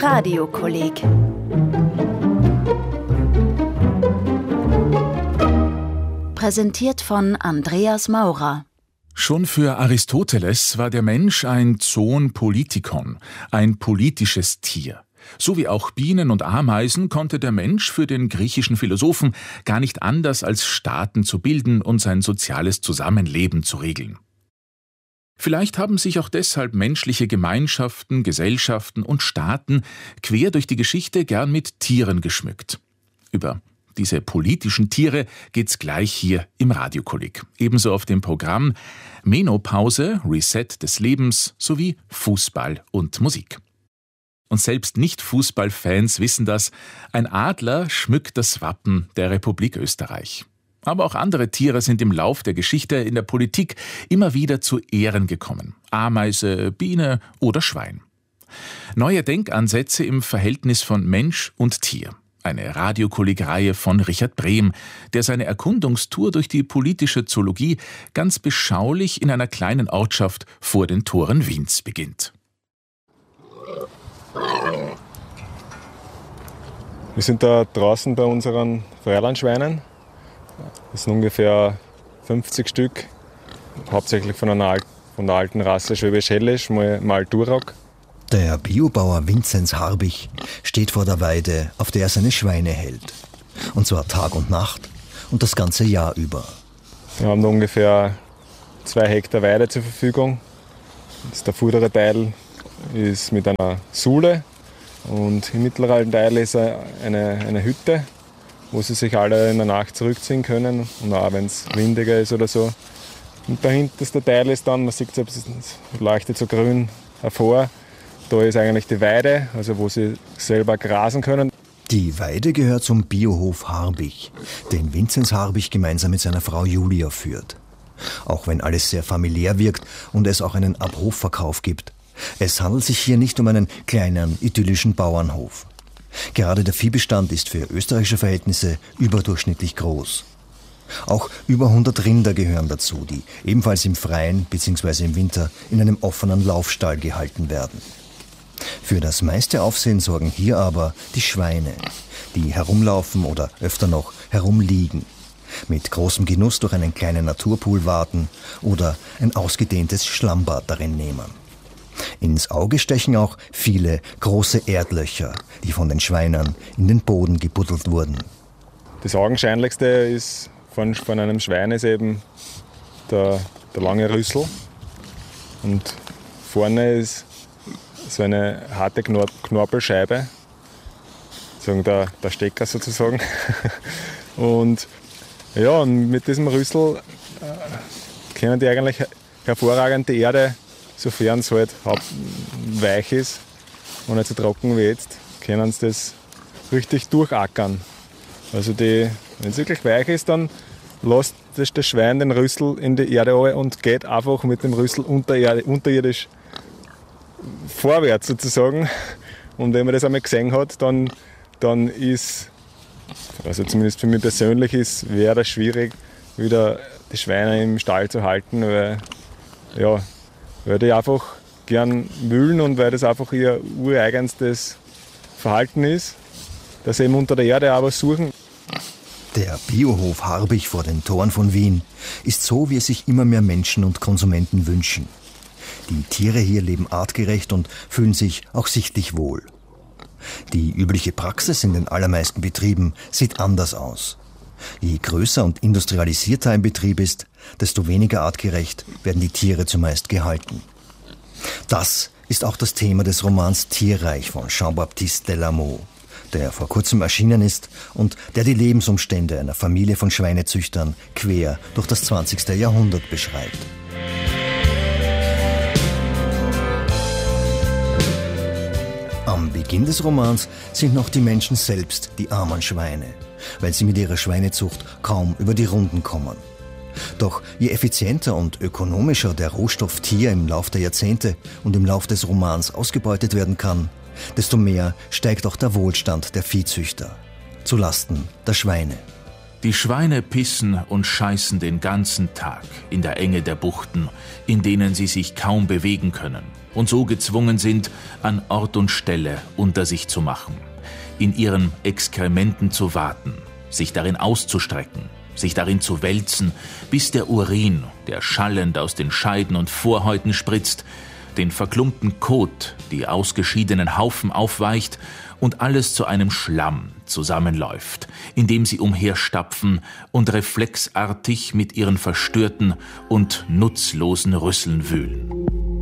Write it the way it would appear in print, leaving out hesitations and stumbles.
Radiokolleg. Präsentiert von Andreas Maurer. Schon für Aristoteles war der Mensch ein Zoon Politikon, ein politisches Tier. So wie auch Bienen und Ameisen konnte der Mensch für den griechischen Philosophen gar nicht anders als Staaten zu bilden und sein soziales Zusammenleben zu regeln. Vielleicht haben sich auch deshalb menschliche Gemeinschaften, Gesellschaften und Staaten quer durch die Geschichte gern mit Tieren geschmückt. Über diese politischen Tiere geht's gleich hier im Radiokolleg. Ebenso auf dem Programm Menopause, Reset des Lebens sowie Fußball und Musik. Und selbst Nicht-Fußballfans wissen das, ein Adler schmückt das Wappen der Republik Österreich. Aber auch andere Tiere sind im Lauf der Geschichte in der Politik immer wieder zu Ehren gekommen. Ameise, Biene oder Schwein. Neue Denkansätze im Verhältnis von Mensch und Tier. Eine Radiokolleg-Reihe von Richard Brehm, der seine Erkundungstour durch die politische Zoologie ganz beschaulich in einer kleinen Ortschaft vor den Toren Wiens beginnt. Wir sind da draußen bei unseren Freilandschweinen. Das sind ungefähr 50 Stück, hauptsächlich von der alten Rasse Schwäbisch-Hellisch, mal Duroc. Der Biobauer Vinzenz Harbich steht vor der Weide, auf der er seine Schweine hält. Und zwar Tag und Nacht und das ganze Jahr über. Wir haben da ungefähr 2 Hektar Weide zur Verfügung. Der vordere Teil ist mit einer Sule und im mittleren Teil ist eine Hütte, wo sie sich alle in der Nacht zurückziehen können und auch wenn es windiger ist oder so. Und der hinterste Teil ist dann, man sieht es, leuchtet so grün hervor, da ist eigentlich die Weide, also wo sie selber grasen können. Die Weide gehört zum Biohof Harbich, den Vinzenz Harbich gemeinsam mit seiner Frau Julia führt. Auch wenn alles sehr familiär wirkt und es auch einen Ab-Hof-Verkauf gibt. Es handelt sich hier nicht um einen kleinen, idyllischen Bauernhof. Gerade der Viehbestand ist für österreichische Verhältnisse überdurchschnittlich groß. Auch über 100 Rinder gehören dazu, die ebenfalls im Freien bzw. im Winter in einem offenen Laufstall gehalten werden. Für das meiste Aufsehen sorgen hier aber die Schweine, die herumlaufen oder öfter noch herumliegen, mit großem Genuss durch einen kleinen Naturpool waten oder ein ausgedehntes Schlammbad darin nehmen. Ins Auge stechen auch viele große Erdlöcher, die von den Schweinern in den Boden gebuddelt wurden. Das Augenscheinlichste ist von einem Schwein ist eben der lange Rüssel. Und vorne ist so eine harte Knorpelscheibe, der Stecker sozusagen. Und ja, und mit diesem Rüssel können die eigentlich hervorragend die Erde, sofern es halt weich ist und nicht so trocken wie jetzt, können sie das richtig durchackern. Also wenn es wirklich weich ist, dann lässt das Schwein den Rüssel in die Erde rein und geht einfach mit dem Rüssel unterirdisch vorwärts sozusagen. Und wenn man das einmal gesehen hat, dann ist, also zumindest für mich persönlich wäre das schwierig, wieder die Schweine im Stall zu halten, weil die einfach gern wühlen und weil das einfach ihr ureigenstes Verhalten ist, dass sie eben unter der Erde aber suchen. Der Biohof Harbich vor den Toren von Wien ist so, wie es sich immer mehr Menschen und Konsumenten wünschen. Die Tiere hier leben artgerecht und fühlen sich auch sichtlich wohl. Die übliche Praxis in den allermeisten Betrieben sieht anders aus. Je größer und industrialisierter ein Betrieb ist, desto weniger artgerecht werden die Tiere zumeist gehalten. Das ist auch das Thema des Romans Tierreich von Jean-Baptiste Delarmeau, der vor kurzem erschienen ist und der die Lebensumstände einer Familie von Schweinezüchtern quer durch das 20. Jahrhundert beschreibt. Am Beginn des Romans sind noch die Menschen selbst die armen Schweine, weil sie mit ihrer Schweinezucht kaum über die Runden kommen. Doch je effizienter und ökonomischer der Rohstoff Tier im Lauf der Jahrzehnte und im Lauf des Romans ausgebeutet werden kann, desto mehr steigt auch der Wohlstand der Viehzüchter, zu Lasten der Schweine. Die Schweine pissen und scheißen den ganzen Tag in der Enge der Buchten, in denen sie sich kaum bewegen können und so gezwungen sind, an Ort und Stelle unter sich zu machen, in ihren Exkrementen zu waten, sich darin auszustrecken, sich darin zu wälzen, bis der Urin, der schallend aus den Scheiden und Vorhäuten spritzt, den verklumpten Kot, die ausgeschiedenen Haufen aufweicht und alles zu einem Schlamm zusammenläuft, in dem sie umherstapfen und reflexartig mit ihren verstörten und nutzlosen Rüsseln wühlen.